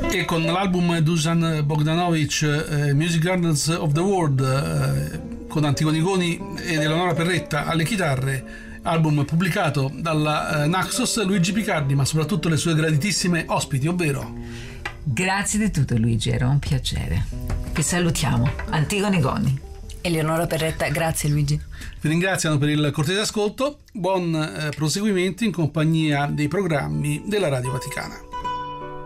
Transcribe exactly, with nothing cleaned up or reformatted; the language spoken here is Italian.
E con l'album Dusan Bogdanovic eh, Music Gardens of the World eh, con Antigone Goni ed Eleonora Perretta alle chitarre, album pubblicato dalla eh, Naxos, Luigi Picardi, ma soprattutto le sue graditissime ospiti, ovvero... Grazie di tutto Luigi, era un piacere. Ti salutiamo, Antigone Goni. Eleonora Perretta, grazie Luigi. Vi ringraziano per il cortese ascolto, buon eh, proseguimento in compagnia dei programmi della Radio Vaticana.